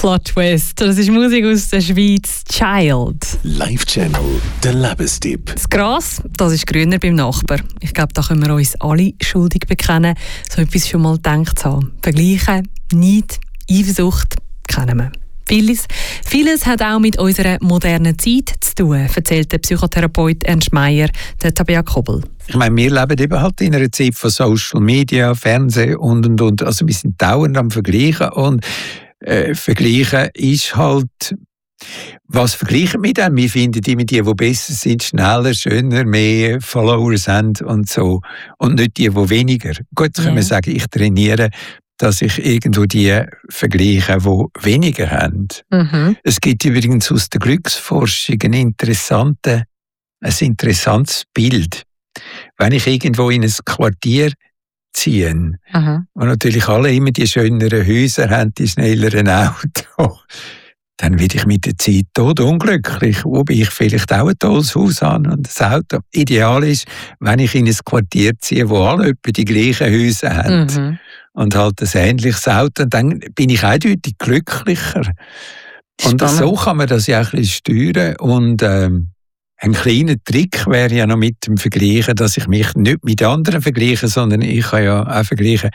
Plot Twist. Das ist Musik aus der Schweiz. Child. Live-Channel, der Lebenstipp. Das Gras, das ist grüner beim Nachbar. Ich glaube, da können wir uns alle schuldig bekennen, so etwas schon mal gedacht zu haben. Vergleichen, Neid, Eifersucht kennen wir. Vieles hat auch mit unserer modernen Zeit zu tun, erzählt der Psychotherapeut Ernst Meier, der Tabea Kobel. Ich meine, wir leben eben halt in einer Zeit von Social Media, Fernsehen und. Also wir sind dauernd am Vergleichen und Vergleichen ist halt... Was vergleichen wir dann? Wir finden immer die besser sind, schneller, schöner, mehr Followers haben und so. Und nicht die weniger. Gut, können wir sagen, ich trainiere, dass ich irgendwo die vergleiche, die weniger haben. Mhm. Es gibt übrigens aus der Glücksforschung ein interessantes Bild. Wenn ich irgendwo in ein Quartier ziehe, wo natürlich alle immer die schöneren Häuser haben, die schnelleren Autos, dann werde ich mit der Zeit todunglücklich, wobei ich vielleicht auch ein tolles Haus habe und ein Auto. Ideal ist, wenn ich in ein Quartier ziehe, wo alle etwa die gleichen Häuser haben und halt ein ähnliches Auto, dann bin ich eindeutig glücklicher. Und so kann man das ja auch ein bisschen steuern. Und ein kleiner Trick wäre ja noch mit dem Vergleichen, dass ich mich nicht mit anderen vergleiche, sondern ich kann ja auch vergleichen,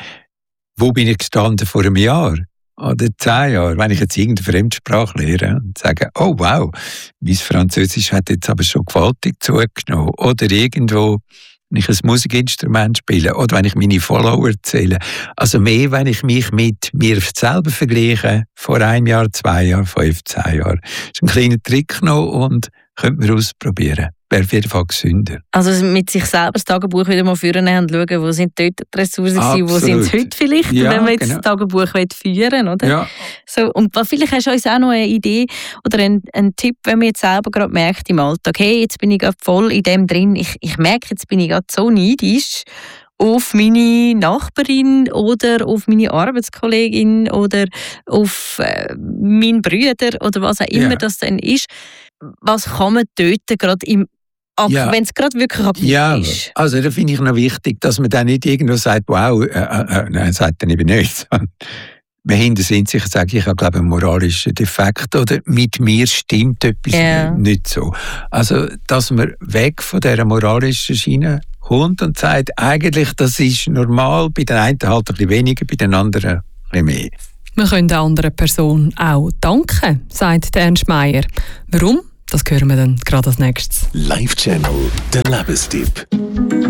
wo bin ich gestanden vor einem Jahr? Oder 10 Jahre, wenn ich jetzt irgendeine Fremdsprache lehre und sage, oh wow, mein Französisch hat jetzt aber schon gewaltig zugenommen. Oder irgendwo, wenn ich ein Musikinstrument spiele oder wenn ich meine Follower zähle. Also mehr, wenn ich mich mit mir selber vergleiche, vor 1 Jahr, 2 Jahren, 15 Jahren. Das ist ein kleiner Trick noch und könnte man ausprobieren. Wäre auf jeden Fall gesünder. Also mit sich selber das Tagebuch wieder mal führen und schauen, wo sind dort die Ressourcen gewesen, wo sind sie heute vielleicht, wenn man jetzt das Tagebuch führen will, oder? Ja. So, und vielleicht hast du uns auch noch eine Idee oder einen Tipp, wenn man jetzt selber gerade merkt im Alltag, hey, jetzt bin ich gerade voll in dem drin, ich merke, jetzt bin ich gerade so neidisch auf meine Nachbarin oder auf meine Arbeitskollegin oder auf meinen Bruder oder was auch immer das dann ist. Was kann man dort gerade wenn es gerade wirklich akut ist? Also da finde ich noch wichtig, dass man dann nicht irgendwo sagt, wow, nein, sagt dann eben nicht. Man hintersinnt sich und sagt, ich habe glaube einen moralischen Defekt oder mit mir stimmt etwas nicht so. Also, dass man weg von dieser moralischen Schiene kommt und sagt, eigentlich, das ist normal, bei den einen halt ein bisschen weniger, bei den anderen ein bisschen mehr. Wir können der anderen Person auch danken, sagt Ernst Meier. Warum? Das hören wir dann gerade als nächstes. Live-Channel, der Lebenstipp.